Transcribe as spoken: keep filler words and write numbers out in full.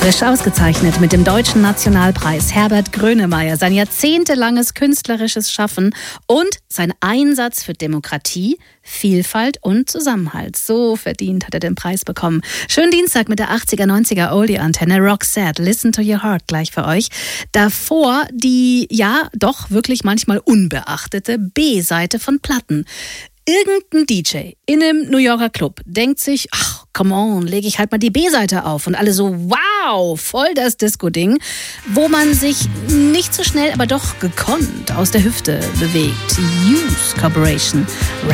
Frisch ausgezeichnet mit dem Deutschen Nationalpreis Herbert Grönemeyer, sein jahrzehntelanges künstlerisches Schaffen und sein Einsatz für Demokratie, Vielfalt und Zusammenhalt. So verdient hat er den Preis bekommen. Schönen Dienstag mit der achtziger, neunziger Oldie-Antenne. Roxette, Listen to Your Heart gleich für euch. Davor die, ja, doch wirklich manchmal unbeachtete B-Seite von Platten. Irgendein D J in einem New Yorker Club denkt sich, ach, come on, lege ich halt mal die B-Seite auf. Und alle so, wow, voll das Disco-Ding, wo man sich nicht so schnell, aber doch gekonnt aus der Hüfte bewegt. Use Corporation.